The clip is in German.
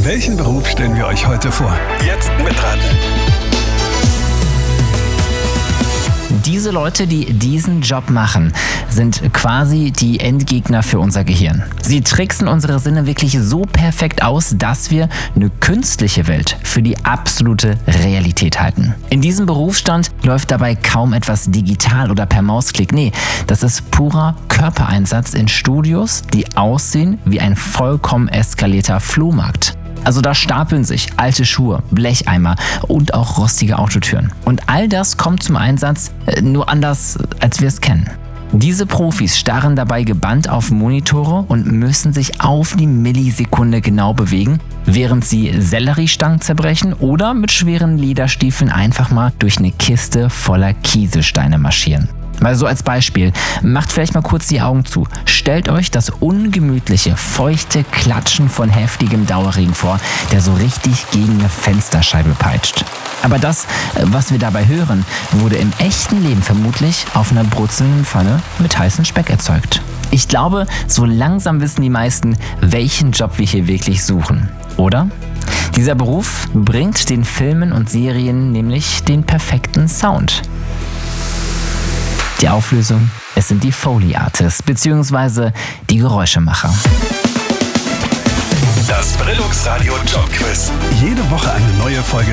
Welchen Beruf stellen wir euch heute vor? Jetzt mitraten. Diese Leute, die diesen Job machen, sind quasi die Endgegner für unser Gehirn. Sie tricksen unsere Sinne wirklich so perfekt aus, dass wir eine künstliche Welt für die absolute Realität halten. In diesem Berufsstand läuft dabei kaum etwas digital oder per Mausklick. Nee, das ist purer Körpereinsatz in Studios, die aussehen wie ein vollkommen eskalierter Flohmarkt. Also da stapeln sich alte Schuhe, Blecheimer und auch rostige Autotüren. Und all das kommt zum Einsatz, nur anders, als wir es kennen. Diese Profis starren dabei gebannt auf Monitore und müssen sich auf die Millisekunde genau bewegen, während sie Selleriestangen zerbrechen oder mit schweren Lederstiefeln einfach mal durch eine Kiste voller Kieselsteine marschieren. Mal so als Beispiel, macht vielleicht mal kurz die Augen zu. Stellt euch das ungemütliche, feuchte Klatschen von heftigem Dauerregen vor, der so richtig gegen eine Fensterscheibe peitscht. Aber das, was wir dabei hören, wurde im echten Leben vermutlich auf einer brutzelnden Pfanne mit heißem Speck erzeugt. Ich glaube, so langsam wissen die meisten, welchen Job wir hier wirklich suchen, oder? Dieser Beruf bringt den Filmen und Serien nämlich den perfekten Sound. Die Auflösung, es sind die Foley Artists bzw. die Geräuschemacher. Das Brillux Radio Jobquiz. Jede Woche eine neue Folge